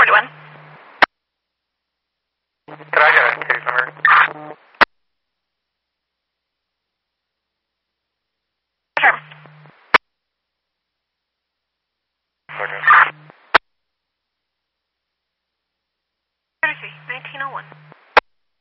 doing? Can I get a case number? Sure. Okay. Courtesy, 1901.